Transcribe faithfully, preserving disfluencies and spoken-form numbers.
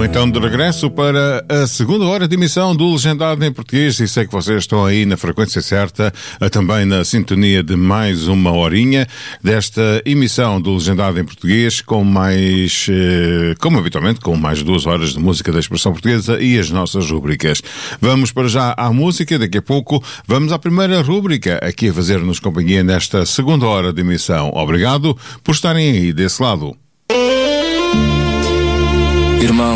Estão então de regresso para a segunda hora de emissão do Legendado em Português e sei que vocês estão aí na frequência certa, também na sintonia de mais uma horinha desta emissão do Legendado em Português com mais, como habitualmente, com mais duas horas de música da expressão portuguesa e as nossas rúbricas. Vamos para já à música, daqui a pouco vamos à primeira rúbrica aqui a fazer-nos companhia nesta segunda hora de emissão. Obrigado por estarem aí desse lado. Irmão.